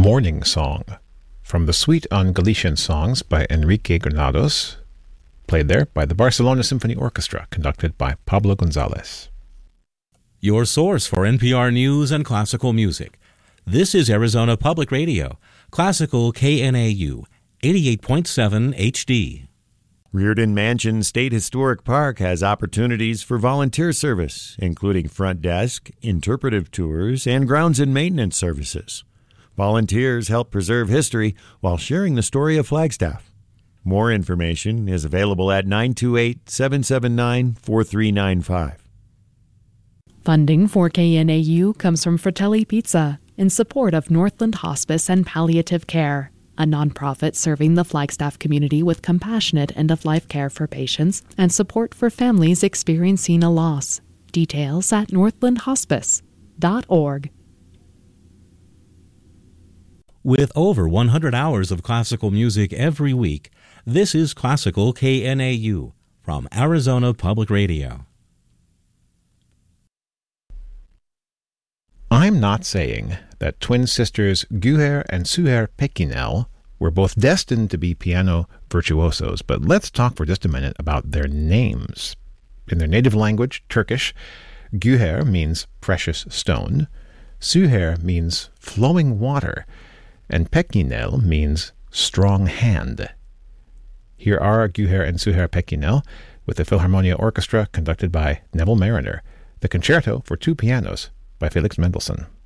Morning Song, from the Suite on Galician Songs by Enrique Granados, played there by the Barcelona Symphony Orchestra, conducted by Pablo Gonzalez. Your source for NPR news and classical music. This is Arizona Public Radio, Classical KNAU, 88.7 HD. Reardon Mansion State Historic Park has opportunities for volunteer service, including front desk, interpretive tours, and grounds and maintenance services. Volunteers help preserve history while sharing the story of Flagstaff. More information is available at 928-779-4395. Funding for KNAU comes from Fratelli Pizza in support of Northland Hospice and Palliative Care, a nonprofit serving the Flagstaff community with compassionate end-of-life care for patients and support for families experiencing a loss. Details at northlandhospice.org. With over 100 hours of classical music every week, this is Classical KNAU from Arizona Public Radio. I'm not saying that twin sisters Guher and Suher Pekinel were both destined to be piano virtuosos, but let's talk for just a minute about their names. In their native language, Turkish, Guher means precious stone, Suher means flowing water, and Pekinel means strong hand. Here are Guher and Suher Pekinel with the Philharmonia Orchestra conducted by Neville Mariner, the concerto for two pianos by Felix Mendelssohn.